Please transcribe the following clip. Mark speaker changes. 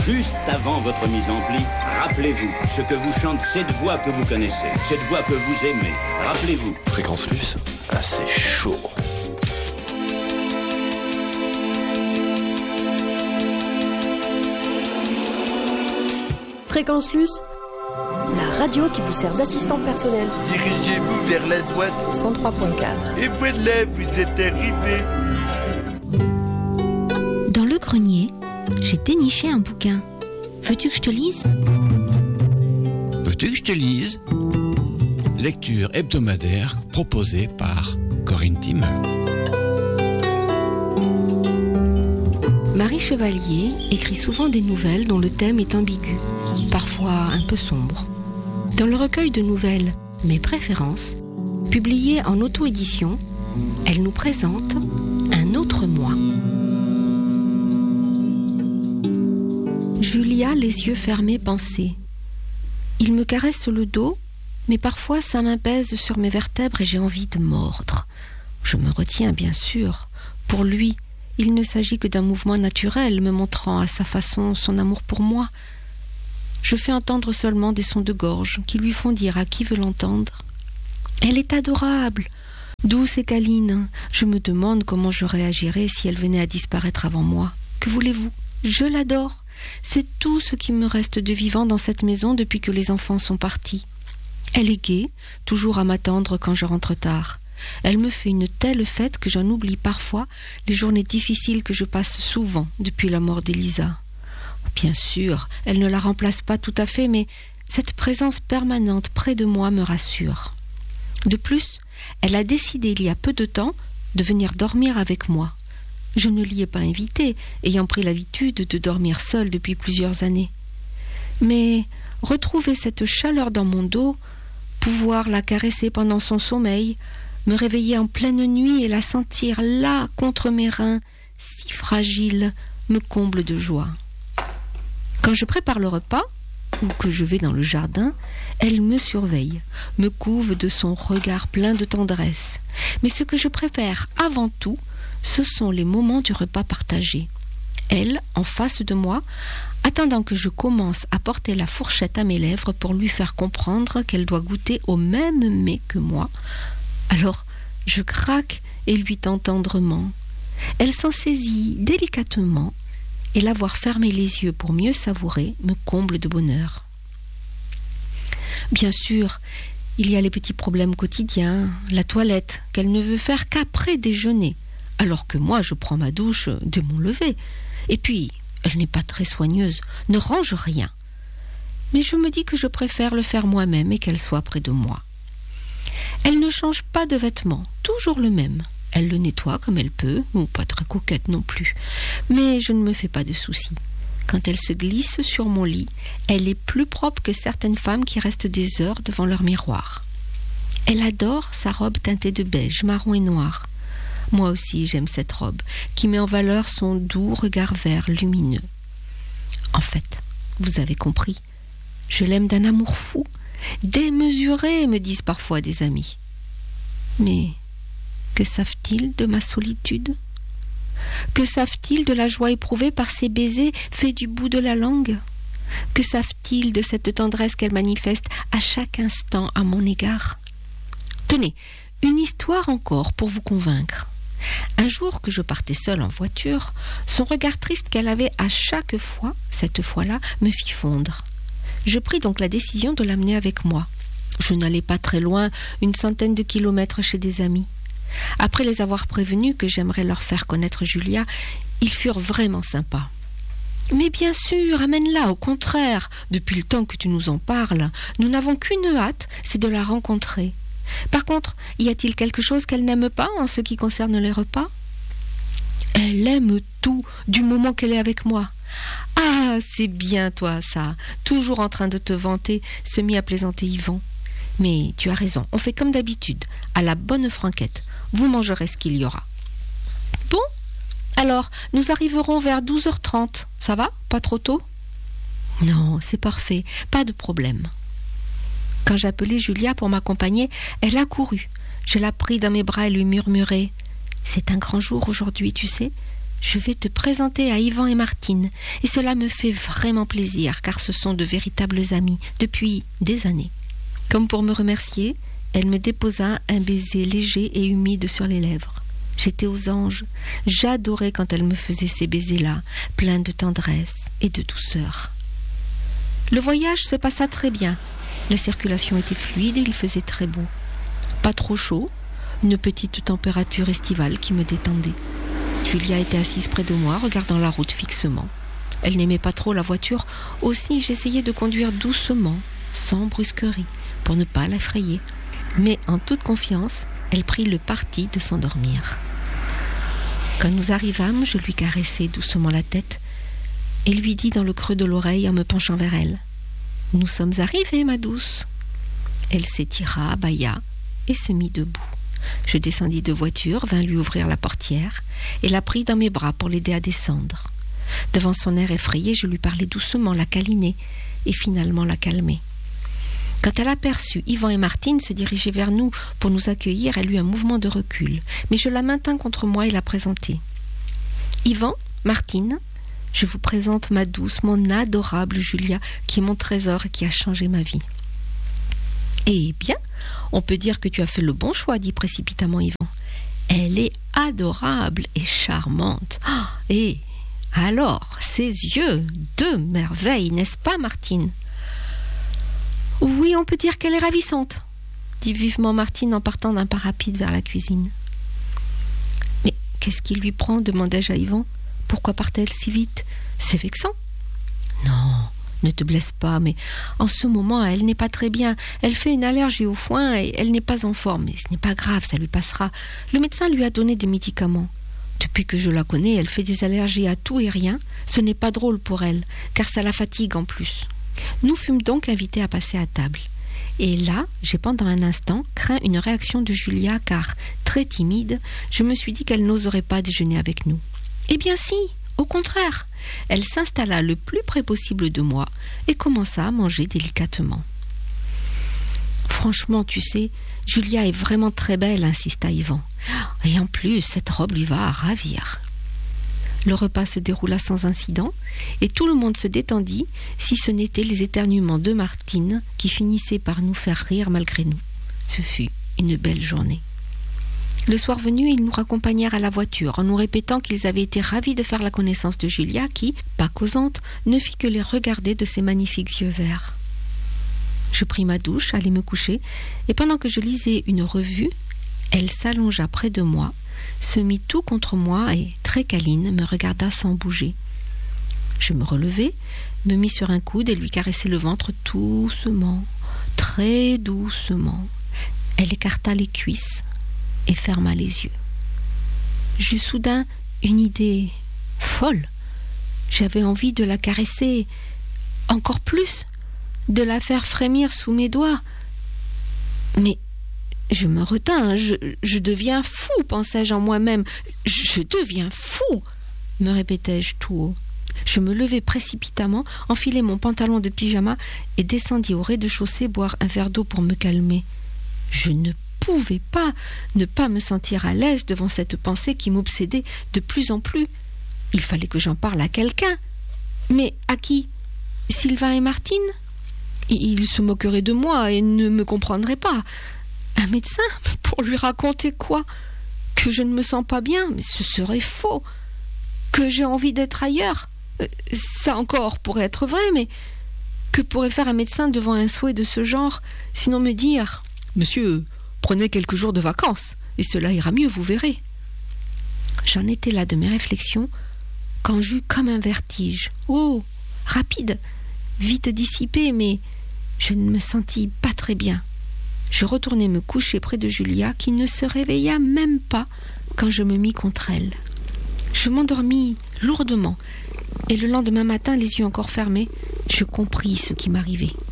Speaker 1: Juste avant votre mise en pli, rappelez-vous ce que vous chante cette voix que vous connaissez, cette voix que vous aimez. Rappelez-vous.
Speaker 2: Fréquence Luce, ah, c'est chaud.
Speaker 3: Fréquence Luce, la radio qui vous sert d'assistant personnel.
Speaker 4: Dirigez-vous vers la droite.
Speaker 3: 103.4.
Speaker 4: Et voilà, vous êtes arrivés.
Speaker 5: Dans le grenier, j'ai déniché un bouquin. Veux-tu que je te lise ?
Speaker 6: Veux-tu que je te lise ? Lecture hebdomadaire proposée par Corinne Timmer.
Speaker 5: Marie Chevalier écrit souvent des nouvelles dont le thème est ambigu, parfois un peu sombre. Dans le recueil de nouvelles « Mes préférences », publié en auto-édition, elle nous présente un autre moi. Julia, les yeux fermés, pensait. Il me caresse le dos, mais parfois sa main pèse sur mes vertèbres et j'ai envie de mordre. Je me retiens, bien sûr. Pour lui, il ne s'agit que d'un mouvement naturel, me montrant à sa façon son amour pour moi. Je fais entendre seulement des sons de gorge qui lui font dire à qui veut l'entendre. Elle est adorable, douce et câline. Je me demande comment je réagirais si elle venait à disparaître avant moi. Que voulez-vous ? Je l'adore. C'est tout ce qui me reste de vivant dans cette maison depuis que les enfants sont partis. Elle est gaie, toujours à m'attendre quand je rentre tard. Elle me fait une telle fête que j'en oublie parfois les journées difficiles que je passe souvent depuis la mort d'Elisa. Bien sûr, elle ne la remplace pas tout à fait, mais cette présence permanente près de moi me rassure. De plus, elle a décidé il y a peu de temps de venir dormir avec moi. Je ne l'y ai pas invitée, ayant pris l'habitude de dormir seule depuis plusieurs années. Mais retrouver cette chaleur dans mon dos, pouvoir la caresser pendant son sommeil, me réveiller en pleine nuit et la sentir là, contre mes reins, si fragile, me comble de joie. Quand je prépare le repas, ou que je vais dans le jardin, elle me surveille, me couve de son regard plein de tendresse. Mais ce que je préfère avant tout, ce sont les moments du repas partagé. Elle, en face de moi, attendant que je commence à porter la fourchette à mes lèvres pour lui faire comprendre qu'elle doit goûter au même mets que moi. Alors, je craque et lui tends tendrement. Elle s'en saisit délicatement, et l'avoir fermé les yeux pour mieux savourer me comble de bonheur. Bien sûr, il y a les petits problèmes quotidiens, la toilette, qu'elle ne veut faire qu'après déjeuner, alors que moi je prends ma douche dès mon lever. Et puis, elle n'est pas très soigneuse, ne range rien. Mais je me dis que je préfère le faire moi-même et qu'elle soit près de moi. Elle ne change pas de vêtements, toujours le même. Elle le nettoie comme elle peut, ou pas très coquette non plus. Mais je ne me fais pas de soucis. Quand elle se glisse sur mon lit, elle est plus propre que certaines femmes qui restent des heures devant leur miroir. Elle adore sa robe teintée de beige, marron et noir. Moi aussi, j'aime cette robe, qui met en valeur son doux regard vert lumineux. En fait, vous avez compris, je l'aime d'un amour fou, démesuré, me disent parfois des amis. Mais que savent-ils de ma solitude ? Que savent-ils de la joie éprouvée par ces baisers faits du bout de la langue ? Que savent-ils de cette tendresse qu'elle manifeste à chaque instant à mon égard ? Tenez, une histoire encore pour vous convaincre. Un jour que je partais seule en voiture, son regard triste qu'elle avait à chaque fois, cette fois-là, me fit fondre. Je pris donc la décision de l'amener avec moi. Je n'allais pas très loin, 100 de kilomètres chez des amis. Après les avoir prévenus que j'aimerais leur faire connaître Julia, ils furent vraiment sympas. « Mais bien sûr, amène-la, au contraire. Depuis le temps que tu nous en parles, nous n'avons qu'une hâte, c'est de la rencontrer. Par contre, y a-t-il quelque chose qu'elle n'aime pas en ce qui concerne les repas ? » Elle aime tout, du moment qu'elle est avec moi. « Ah, c'est bien toi, ça, toujours en train de te vanter, se mit à plaisanter Yvan. Mais tu as raison, on fait comme d'habitude, à la bonne franquette. Vous mangerez ce qu'il y aura. » Bon, alors nous arriverons vers 12h30. Ça va ? Pas trop tôt ? Non, c'est parfait, pas de problème. Quand j'appelai Julia pour m'accompagner, elle accourut. Je la pris dans mes bras et lui murmurai « C'est un grand jour aujourd'hui, tu sais. je vais te présenter à Yvan et Martine, et cela me fait vraiment plaisir, car ce sont de véritables amis, depuis des années. » Comme pour me remercier, elle me déposa un baiser léger et humide sur les lèvres. J'étais aux anges. J'adorais quand elle me faisait ces baisers-là, pleins de tendresse et de douceur. Le voyage se passa très bien. La circulation était fluide et il faisait très beau. Pas trop chaud, une petite température estivale qui me détendait. Julia était assise près de moi, regardant la route fixement. Elle n'aimait pas trop la voiture, aussi j'essayais de conduire doucement, sans brusquerie, pour ne pas l'effrayer. Mais en toute confiance, elle prit le parti de s'endormir. Quand nous arrivâmes, je lui caressai doucement la tête et lui dis dans le creux de l'oreille en me penchant vers elle: « Nous sommes arrivés, ma douce. » Elle s'étira, bâilla et se mit debout. Je descendis de voiture, vins lui ouvrir la portière et la pris dans mes bras pour l'aider à descendre. Devant son air effrayé, je lui parlais doucement, la câlinai et finalement la calmai. Quand elle aperçut Yvan et Martine se diriger vers nous pour nous accueillir, elle eut un mouvement de recul, mais je la maintins contre moi et la présentai. « Yvan, Martine, je vous présente ma douce, mon adorable Julia, qui est mon trésor et qui a changé ma vie. » « Eh bien, on peut dire que tu as fait le bon choix, dit précipitamment Yvan. Elle est adorable et charmante. Ah, et alors, ses yeux, de merveille, n'est-ce pas, Martine ? Oui, on peut dire qu'elle est ravissante, dit vivement Martine en partant d'un pas rapide vers la cuisine. Mais qu'est-ce qui lui prend ? Demandai-je à Yvan. Pourquoi part-elle si vite ? C'est vexant. Non, ne te blesse pas, mais en ce moment, elle n'est pas très bien. Elle fait une allergie au foin et elle n'est pas en forme. Mais ce n'est pas grave, ça lui passera. Le médecin lui a donné des médicaments. Depuis que je la connais, elle fait des allergies à tout et rien. Ce n'est pas drôle pour elle, car ça la fatigue en plus. Nous fûmes donc invités à passer à table. Et là, j'ai pendant un instant craint une réaction de Julia, car, très timide, je me suis dit qu'elle n'oserait pas déjeuner avec nous. Eh bien si, au contraire. Elle s'installa le plus près possible de moi et commença à manger délicatement. Franchement, tu sais, Julia est vraiment très belle, insista Yvan. Et en plus, cette robe lui va à ravir. Le repas se déroula sans incident et tout le monde se détendit, si ce n'était les éternuements de Martine qui finissaient par nous faire rire malgré nous. Ce fut une belle journée. Le soir venu, ils nous raccompagnèrent à la voiture en nous répétant qu'ils avaient été ravis de faire la connaissance de Julia qui, pas causante, ne fit que les regarder de ses magnifiques yeux verts. Je pris ma douche, allai me coucher, et pendant que je lisais une revue, elle s'allongea près de moi, se mit tout contre moi et, très câline, me regarda sans bouger. Je me relevai, me mis sur un coude et lui caressai le ventre doucement, très doucement. Elle écarta les cuisses et ferma les yeux. J'eus soudain une idée folle. J'avais envie de la caresser encore plus, de la faire frémir sous mes doigts. Mais je me retins, je deviens fou, pensai-je en moi-même. Je deviens fou, me répétai-je tout haut. Je me levai précipitamment, enfilai mon pantalon de pyjama et descendis au rez-de-chaussée boire un verre d'eau pour me calmer. Je ne pouvais pas ne pas me sentir à l'aise devant cette pensée qui m'obsédait de plus en plus. Il fallait que j'en parle à quelqu'un. Mais à qui ? Sylvain et Martine ? Ils se moqueraient de moi et ne me comprendraient pas. Un médecin ? Pour lui raconter quoi ? Que je ne me sens pas bien ? Mais ce serait faux. Que j'ai envie d'être ailleurs ? Ça encore pourrait être vrai, mais que pourrait faire un médecin devant un souhait de ce genre, sinon me dire « Monsieur, prenez quelques jours de vacances, et cela ira mieux, vous verrez. » J'en étais là de mes réflexions, quand j'eus comme un vertige. Oh, rapide, vite dissipé, mais je ne me sentis pas très bien. Je retournai me coucher près de Julia, qui ne se réveilla même pas quand je me mis contre elle. Je m'endormis lourdement, et le lendemain matin, les yeux encore fermés, je compris ce qui m'arrivait.